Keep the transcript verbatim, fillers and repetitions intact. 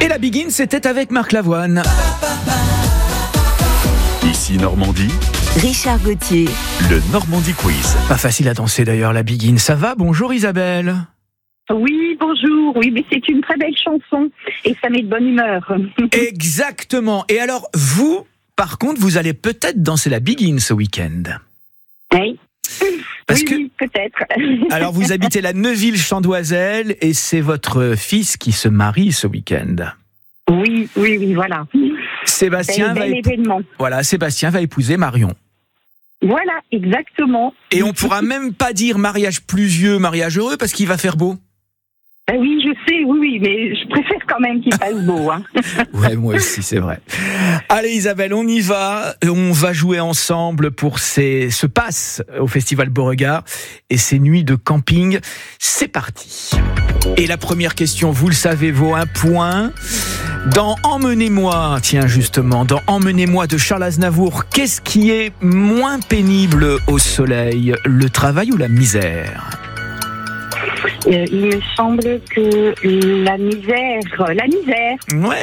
Et la Begin, c'était avec Marc Lavoine. Ici Normandie, Richard Gauthier. le Normandie Quiz. Pas facile à danser d'ailleurs, la Begin. Ça va? Bonjour Isabelle. Oui, bonjour. Oui, mais c'est une très belle chanson et ça met de bonne humeur. Exactement. Et alors, vous, par contre, vous allez peut-être danser la Begin ce week-end. Oui, Parce oui, que- oui, peut-être. Alors, vous habitez la Neuville-Chandoiselle et c'est votre fils qui se marie ce week-end. Oui, oui, oui, voilà. Sébastien Bel, va, bel épou- événement. voilà, Sébastien va épouser Marion. Voilà, exactement. Et on pourra même pas dire mariage pluvieux, mariage heureux, parce qu'il va faire beau. Ben oui, je sais, oui, oui, mais je préfère quand même qu'il fasse beau. Hein. Ouais, moi aussi, c'est vrai. Allez Isabelle, on y va. On va jouer ensemble pour ces, ce pass au Festival Beauregard et ces nuits de camping. C'est parti. Et la première question, vous le savez, vaut un point. Dans Emmenez-moi, tiens justement, dans Emmenez-moi de Charles Aznavour, qu'est-ce qui est moins pénible au soleil, le travail ou la misère ? Euh, il me semble que la misère, la misère, Ouais.